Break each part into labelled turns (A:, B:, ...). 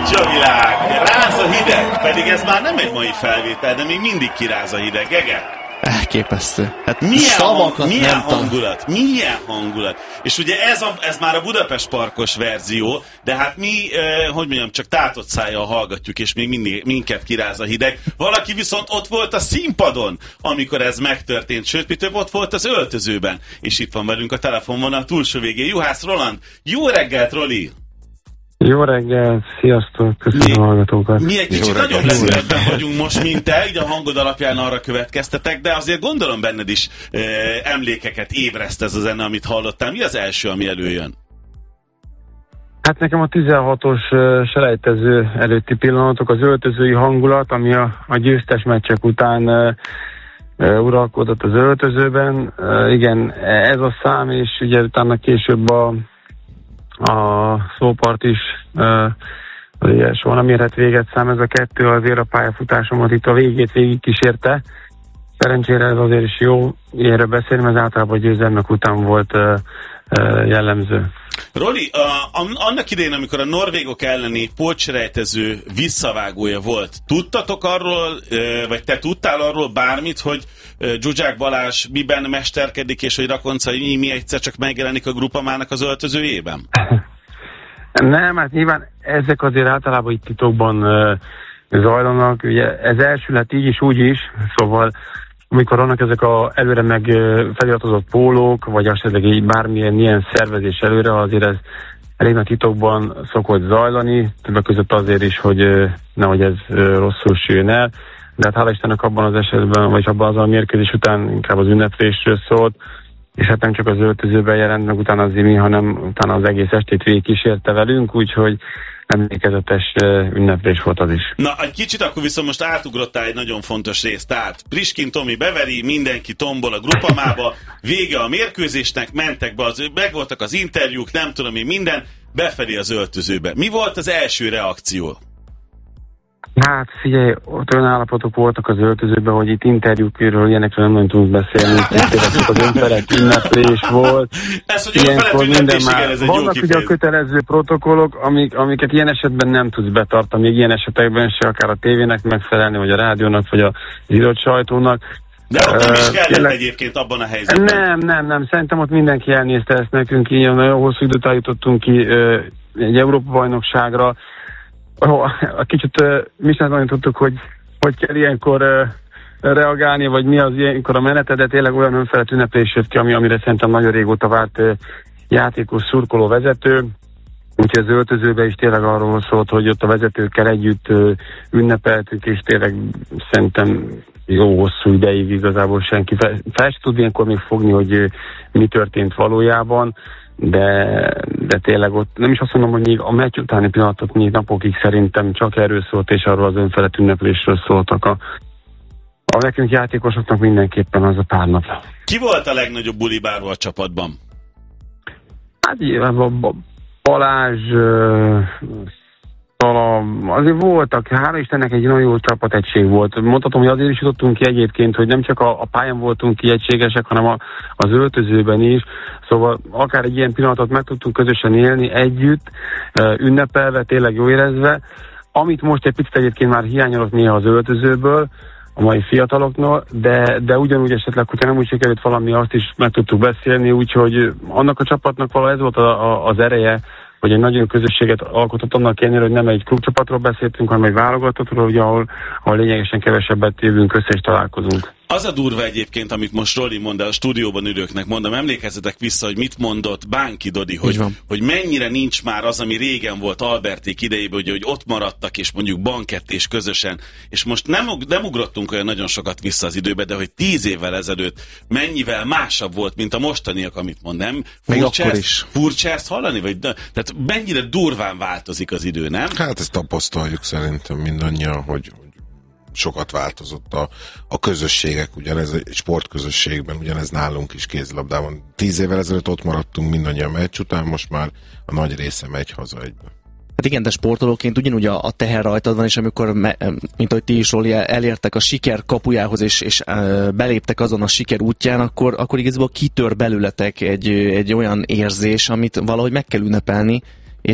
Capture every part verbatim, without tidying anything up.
A: Atya világ, ráz a hideg, pedig ez már nem egy mai felvétel, de még mindig kiráz a hideg, Gege?
B: Elképesztő. Hát
A: milyen, hang, milyen hangulat, milyen hangulat. És ugye ez, a, ez már a Budapest Parkos verzió, de hát mi, eh, hogy mondjam, csak tátott szájjal hallgatjuk, és még mindig, minket kiráz a hideg. Valaki viszont ott volt a színpadon, amikor ez megtörtént, sőt, mi több, ott volt az öltözőben. És itt van velünk a telefonvonal túlsó végén. Juhász Roland. Jó reggelt, Roli!
C: Jó reggel, sziasztok, köszönöm a hallgatókat.
A: Mi egy kicsit nagyobb lendületben vagyunk most, mint te, így a hangod alapján arra következtetek, de azért gondolom benned is e, emlékeket ébreszt ez a zene, amit hallottál. Mi az első, ami előjön?
C: Hát nekem a tizenhatos uh, selejtező előtti pillanatok, az öltözői hangulat, ami a, a győztes meccsek után uh, uh, uralkodott az öltözőben. Uh, igen, ez a szám, és ugye utána később a a szópart is uh, ugye soha nem érhet véget szám, ez a kettő azért a pályafutásomat itt a végét végig kísérte. Szerencsére ez azért is jó ilyenre beszélni, mert általában győzelmek után volt uh, uh, jellemző.
A: Roli, a, a, annak idején, amikor a norvégok elleni pótselejtező visszavágója volt, tudtatok arról, vagy te tudtál arról bármit, hogy Zsuzsák Balázs miben mesterkedik, és hogy Rakoncai mi egyszer csak megjelenik a Grupamának az öltözőjében?
C: Nem, hát nyilván ezek azért általában itt titokban uh, zajlanak. Ugye ez elsülhet így is, úgy is, szóval amikor vannak ezek a előre meg feliratozott pólók, vagy esetleg így bármilyen ilyen szervezés előre, azért ez elég nagy titokban szokott zajlani, többek között azért is, hogy nehogy ez rosszul süljön el, de hát hála Istennek abban az esetben, vagy abban az a mérkőzés után inkább az ünneplésről szólt, és hát nem csak az öltözőben jelent meg utána az Zimi, hanem utána az egész estét végig kísérte velünk, úgyhogy emlékezetes ünneplés volt az is.
A: Na, egy kicsit akkor viszont most átugrottál egy nagyon fontos részt. Tehát Priskin Tomi beveri, mindenki tombol a Grupamába, vége a mérkőzésnek, mentek be, az, meg voltak az interjúk, nem tudom én minden, befelé az öltözőbe. Mi volt az első reakció?
C: Hát figyelj, ott olyan állapotok voltak az öltözőben, hogy itt interjúkról ilyenekről nem nagyon tudunk beszélni. Tényleg az önfelett ünneplés volt.
A: Ez, hogy önfelett ünneplés, igen, ez egy
C: vannak
A: jó
C: ugye a kötelező protokollok, amik, amiket ilyen esetben nem tudsz betartani, még ilyen esetekben se, akár a tévének megfelelni, vagy a rádiónak, vagy az írott sajtónak.
A: De ott nem is kellett uh, egyébként abban a helyzetben.
C: Nem, nem, nem. Szerintem ott mindenki elnézte ezt nekünk, így nagyon hosszú időt eljutottunk ki uh, egy Európa-bajnokságra. Oh, kicsit uh, mi sem nagyon tudtuk, hogy hogy kell ilyenkor uh, reagálni, vagy mi az ilyenkor a menete, de tényleg olyan önfelett ünneplés jött ki, ami, amire szerintem nagyon régóta várt uh, játékos, szurkoló, vezető. Úgyhogy az öltözőben is tényleg arról szólt, hogy ott a vezetőkkel együtt uh, ünnepeltük, és tényleg szerintem jó hosszú ideig igazából senki fel, fel sem tud ilyenkor még fogni, hogy uh, mi történt valójában. De, de tényleg ott nem is azt mondom, hogy még a meccs utáni pillanatok még napokig szerintem csak erről szólt, és arról az önfelett ünneplésről szóltak a, a nekünk játékosoknak mindenképpen az a pár nap.
A: Ki volt a legnagyobb bulibáró a csapatban?
C: Hát nyilván Balázs, Tala, azért voltak, hála Istennek egy nagyon jó csapategység volt. Mondhatom, hogy azért is jutottunk ki egyébként, hogy nem csak a, a pályán voltunk ki egységesek, hanem a, az öltözőben is. Szóval akár egy ilyen pillanatot meg tudtunk közösen élni együtt, ünnepelve, tényleg jó érezve. Amit most egy picit egyébként már hiányolok néha az öltözőből, a mai fiataloknál, de, de ugyanúgy esetleg, hogyha nem úgy sikerült valami, azt is meg tudtuk beszélni, úgyhogy annak a csapatnak valahogy ez volt a, a, az ereje, hogy egy nagyon közösséget alkotott annak ellenére, hogy nem egy klubcsapatról beszéltünk, hanem egy válogatottról, ugye, ahol, ahol lényegesen kevesebbet jövünk össze és találkozunk.
A: Az a durva egyébként, amit most Roli mond, a stúdióban ülőknek mondom, emlékezzetek vissza, hogy mit mondott Bánki Dodi, hogy, hogy mennyire nincs már az, ami régen volt Alberték idejében, hogy, hogy ott maradtak, és mondjuk bankettés közösen, és most nem, nem ugrottunk olyan nagyon sokat vissza az időbe, de hogy tíz évvel ezelőtt mennyivel másabb volt, mint a mostaniak, amit mond, nem? Furcsa ezt, is. Furcsa ezt hallani? Vagy, tehát mennyire durván változik az idő, nem?
D: Hát ezt tapasztaljuk szerintem mindannyian, hogy sokat változott a, a közösségek, ugyanez egy sportközösségben, ugyanez nálunk is kézilabdában. Tíz évvel ezelőtt ott maradtunk mindannyian meccs után, most már a nagy része megy haza egybe.
B: Hát igen, de sportolóként ugyanúgy a, a teher rajtad van, és amikor, me, mint ahogy ti is, Roli, elértek a siker kapujához, és, és uh, beléptek azon a siker útján, akkor, akkor igazából kitör belőletek egy, egy olyan érzés, amit valahogy meg kell ünnepelni, és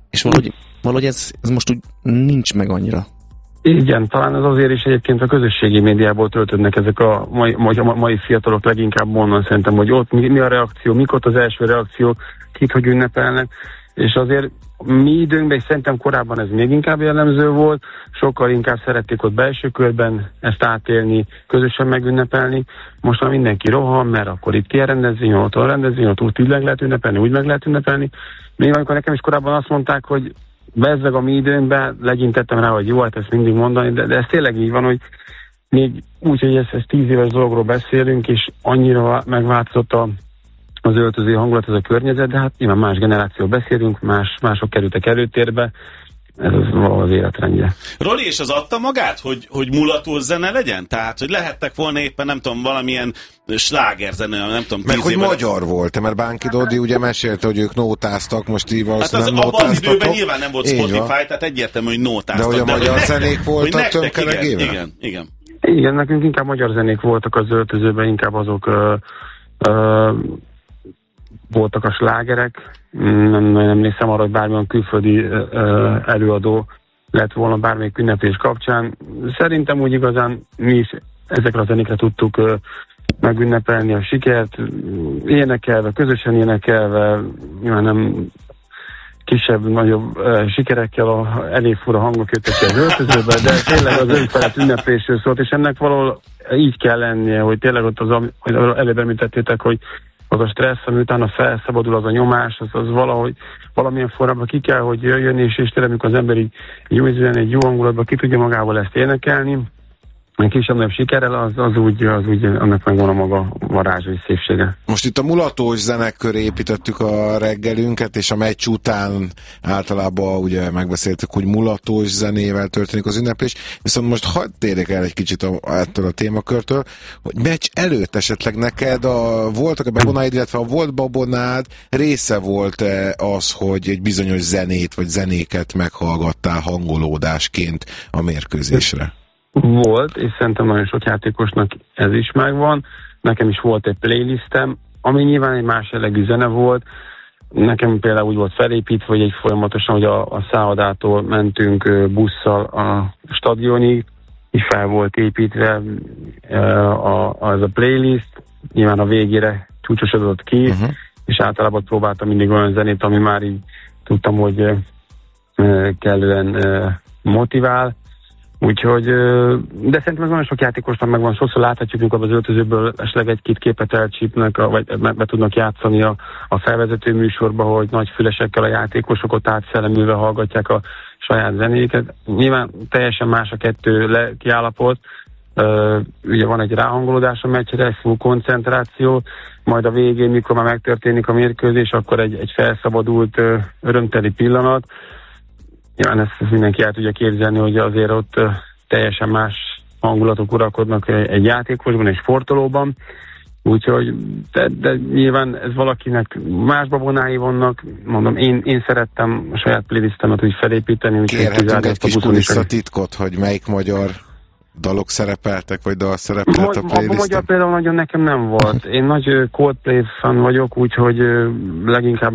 B: És valahogy, valahogy ez, ez most úgy nincs meg annyira.
C: Igen, talán ez azért is egyébként a közösségi médiából töltődnek ezek a mai, a mai fiatalok leginkább onnan szerintem, hogy ott mi, mi a reakció, mik ott az első reakciók, kit hogy ünnepelnek, és azért mi időnkben, és szerintem korábban ez még inkább jellemző volt, sokkal inkább szerették ott belső körben ezt átélni, közösen megünnepelni. Most már mindenki rohan, mert akkor itt ilyen rendezvény, ott olyan rendezvény, ott úgy meg lehet ünnepelni, úgy meg lehet ünnepelni. Még amikor nekem is korábban azt mondták, hogy bezzeg a mi időnkben, legyintettem rá, hogy jó, hát ezt mindig mondani, de, de ez tényleg így van, hogy még úgy, hogy ez, ez tíz éves dologról beszélünk, és annyira megváltozott a, az öltöző hangulat, ez a környezet, de hát nyilván más generáció beszélünk, más, mások kerültek előtérbe, ez az, az életrendje.
A: Roli, és az adta magát, hogy, hogy mulatós zene legyen? Tehát, hogy lehettek volna éppen, nem tudom, valamilyen slágerzene, nem tudom,
D: meg hogy
A: évvel...
D: magyar volt, mert Bánki Dodi ugye mesélte, hogy ők nótáztak, most így valószínűleg
A: hát az, abban az időben nyilván nem volt Spotify, tehát egyértelmű, hogy nótáztak.
D: De hogy a magyar
A: de,
D: zenék voltak tömkelegében?
A: Igen, igen, igen.
C: Igen, nekünk inkább magyar zenék voltak az öltözőben, inkább azok ö, ö, voltak a slágerek. Nem nagyon emlékszem arra, hogy bármilyen külföldi ö, előadó lett volna bármelyik ünneplés kapcsán. Szerintem úgy igazán mi is ezekre a zenékre tudtuk ö, megünnepelni a sikert, énekelve, közösen énekelve, nyilván nem kisebb, nagyobb uh, sikerekkel a elég fura hangok jöttek ki az öltözőbe, de tényleg az önfelett ünneplésről szólt, és ennek valahol így kell lennie, hogy tényleg ott az, hogy előbb említettétek, hogy az a stressz, ami utána felszabadul, az a nyomás, az, az valahogy valamilyen formában ki kell, hogy jöjjön, és, és tényleg, amikor az ember így jó ízűen, egy jó hangulatban ki tudja magával ezt énekelni, egy kisebb-nagyobb sikerrel, az, az, úgy, az úgy, annak megvan a maga varázsa és szépsége.
D: Most itt a mulatós zenek köré építettük a reggelünket, és a meccs után általában ugye megbeszéltük, hogy mulatós zenével történik az ünneplés, viszont most hadd térjek el egy kicsit a, ettől a témakörtől, hogy meccs előtt esetleg neked a, voltak-e babonáid, illetve a volt babonád része volt-e az, hogy egy bizonyos zenét vagy zenéket meghallgattál hangolódásként a mérkőzésre?
C: Volt, és szerintem nagyon sok játékosnak ez is megvan. Nekem is volt egy playlistem, ami nyilván egy más jellegű zene volt. Nekem például úgy volt felépítve, hogy egy folyamatosan, hogy a, a szállodától mentünk busszal a stadionig, és fel volt építve a, a, ez a playlist. Nyilván a végére csúcsosodott ki, uh-huh. és általában próbáltam mindig olyan zenét, ami már így tudtam, hogy kellően motivál. Úgyhogy, de szerintem ez nagyon sok játékosnak megvan, sokszor láthatjuk, amikor az öltözőből esetleg egy-két képet elcsípnek, vagy be, be tudnak játszani a, a felvezető műsorba, hogy nagy fülesekkel a játékosok ott átszellemülve hallgatják a saját zenéket. Nyilván teljesen más a kettő le, kiállapot, uh, ugye van egy ráhangolódás a meccsre, egy full koncentráció, majd a végén, mikor már megtörténik a mérkőzés, akkor egy, egy felszabadult, uh, örömteli pillanat. Nyilván ezt, ezt mindenki el tudja képzelni, hogy azért ott uh, teljesen más hangulatok uralkodnak egy játékosban, egy sportolóban. Úgyhogy, de, de nyilván ez valakinek más babonái vannak. Mondom, én, én szerettem a saját playlistemet úgy felépíteni.
D: Kérhetünk egy kis kulisszatitkot, hogy melyik magyar dalok szerepeltek, vagy dal szerepelt a playlisten?
C: Abban magyar például nagyon nekem nem volt. Én nagy Coldplay fan vagyok, úgyhogy leginkább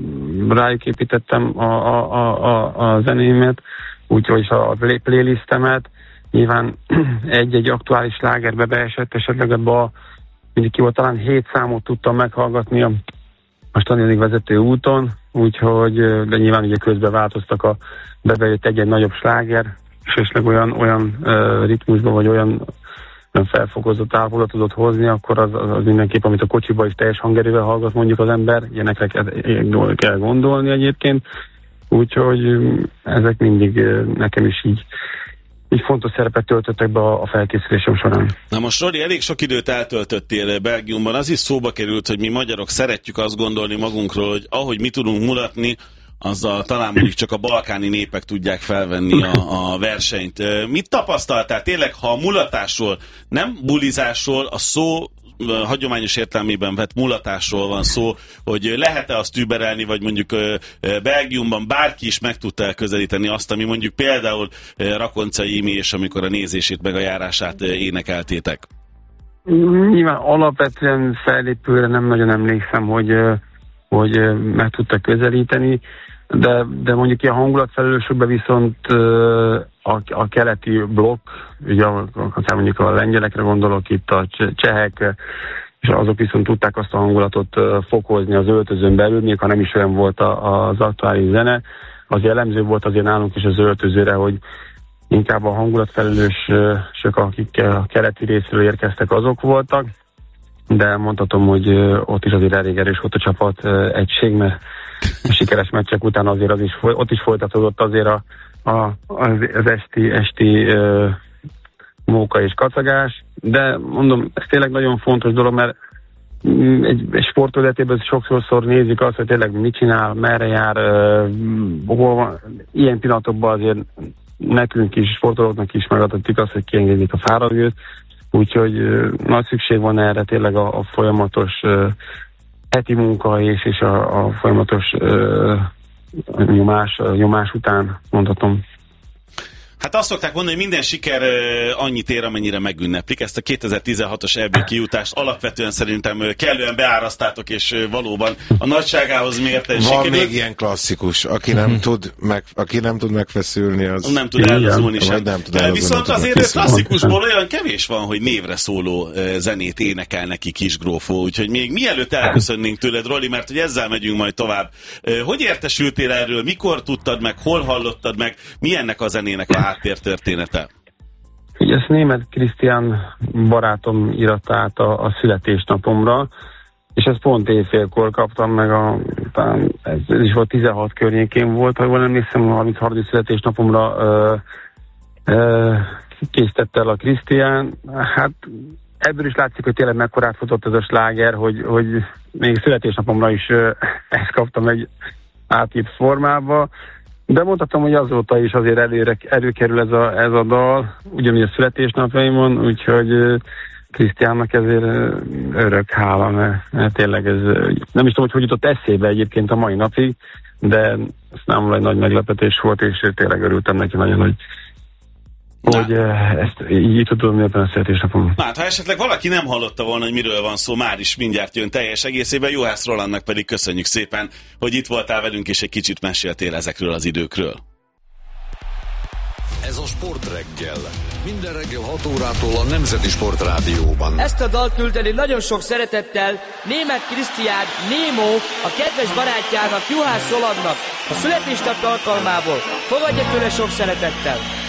C: rájuk építettem a, a, a, a, a zenémet, úgyhogy a playlistemet. Nyilván egy-egy aktuális slágerbe beesett, esetleg ebbe a mindig ki volt, talán hét számot tudtam meghallgatni a, a stadionig vezető úton, úgyhogy, de nyilván ugye közben változtak a bebejött egy-egy nagyobb sláger, és esetleg olyan, olyan uh, ritmusban, vagy olyan, olyan felfokozott állapotot tudott hozni, akkor az, az, az mindenképp, amit a kocsiba is teljes hangerővel hallgat mondjuk az ember, ilyenekre kell, kell gondolni egyébként, úgyhogy ezek mindig nekem is így így fontos szerepet töltöttek be a felkészülésem során.
A: Na most, Roli, elég sok időt eltöltöttél Belgiumban. Az is szóba került, hogy mi magyarok szeretjük azt gondolni magunkról, hogy ahogy mi tudunk mulatni, azzal talán mondjuk csak a balkáni népek tudják felvenni a, a versenyt. Mit tapasztaltál? Tényleg, ha a mulatásról, nem bulizásról, a szó hagyományos értelmében vett mulatásról van szó, hogy lehet-e azt überelni, vagy mondjuk Belgiumban bárki is meg tudta elközelíteni azt, ami mondjuk például Rakoncai Imi, és amikor a nézését meg a járását énekeltétek?
C: Nyilván alapvetően fellépőre nem nagyon emlékszem, hogy, hogy meg tudta közelíteni. de, de mondjuk ilyen hangulatfelelősökben viszont a, a keleti blokk, ugye akár mondjuk a lengyelekre gondolok, itt a csehek, és azok viszont tudták azt a hangulatot fokozni az öltözőn belül, még ha nem is olyan volt az aktuális zene. Az jellemző volt azért nálunk is az öltözőre, hogy inkább a hangulatfelelősök, akik a keleti részről érkeztek, azok voltak, de mondhatom, hogy ott is azért elég erős volt a csapat egység, mert a sikeres meccsek után azért az is, ott is folytatódott azért a, a, az, az esti, esti uh, móka és kacagás, de mondom, ez tényleg nagyon fontos dolog, mert egy, egy sportvezetében sokszor nézik azt, hogy tényleg mit csinál, merre jár, uh, hol van. Ilyen pillanatokban azért nekünk is, sportolóknak is megadottik azt, hogy kiengedik a fáradőt, úgyhogy uh, nagy szükség van erre tényleg a, a folyamatos uh, heti munka és, és a, a folyamatos uh, nyomás, uh, nyomás után mondhatom.
A: Hát azt szokták mondani, hogy minden siker uh, annyit ér, amennyire megünneplik. Ezt a kétezer-tizenhatos é bé kijutást alapvetően szerintem uh, kellően beárasztátok, és uh, valóban a nagyságához mérten
D: sikerült.
A: Van
D: még ilyen klasszikus, aki nem, tud, meg, aki nem tud megfeszülni, az...
A: Nem tud ellazulni sem.
D: Nem tud ellazulni,
A: viszont azért klasszikusból olyan kevés van, hogy névre szóló uh, zenét énekel neki Kisgrófó, úgyhogy még mielőtt elköszönnénk tőled, Roli, mert hogy ezzel megyünk majd tovább. Uh, hogy értesültél erről? Mikor tudtad meg? Hol hallottad meg? Mi ennek a zenének a háttértörténete?
C: Ugye ezt Németh Krisztián barátom íratta át a, a születésnapomra, és ezt pont éjfélkor kaptam meg, a, talán ez, ez is volt tizenhat környékén volt, ha jól emlékszem, a harminc születésnapomra ö, ö, készítette el a Krisztián. Hát ebből is látszik, hogy tényleg mekkorát futott ez a sláger, hogy, hogy még születésnapomra is ö, ezt kaptam egy átírt formába. De mondhatom, hogy azóta is azért előre, előkerül ez a, ez a dal, ugyanúgy a születésnapjaimon, úgyhogy Krisztiánnak ezért örök hála, mert, mert tényleg ez, nem is tudom, hogy hogy jutott eszébe egyébként a mai napig, de ez nem egy nagy meglepetés volt, és tényleg örültem neki nagyon, hogy hogy ezt így tudom ebben a születésnapon.
A: Hát, ha esetleg valaki nem hallotta volna, hogy miről van szó, már is mindjárt jön teljes egészében. Juhász Rolandnak pedig köszönjük szépen, hogy itt voltál velünk, és egy kicsit meséltél ezekről az időkről.
E: Ez a Sportreggel. Minden reggel hat órától a Nemzeti Sportrádióban.
F: Ezt a dalt küldeni nagyon sok szeretettel Németh Krisztián, Némó, a kedves barátjának, Juhász Rolandnak a születésnap alkalmából. Fogadja tőle sok szeretettel!